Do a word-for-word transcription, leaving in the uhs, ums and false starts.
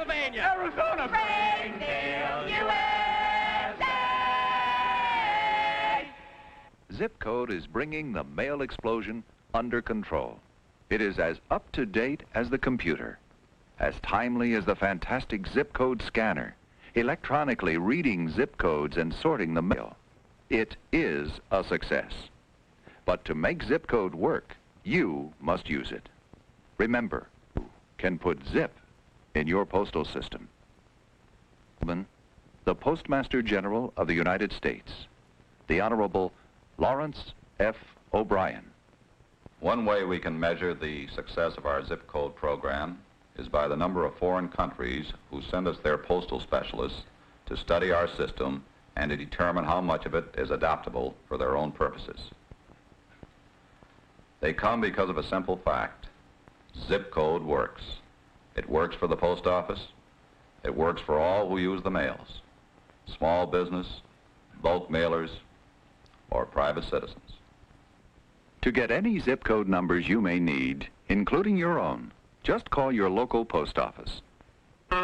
Pennsylvania. Arizona. Springfield, U S A. Zip code is bringing the mail explosion under control. It is as up-to-date as the computer, as timely as the fantastic zip code scanner, electronically reading zip codes and sorting the mail. It is a success. But to make zip code work, you must use it. Remember, you can put zip in your postal system. The Postmaster General of the United States, the Honorable Lawrence F. O'Brien. One way we can measure the success of our zip code program is by the number of foreign countries who send us their postal specialists to study our system and to determine how much of it is adaptable for their own purposes. They come because of a simple fact. Zip code works. It works for the post office. It works for all who use the mails, small business, bulk mailers, or private citizens. To get any zip code numbers you may need, including your own, just call your local post office.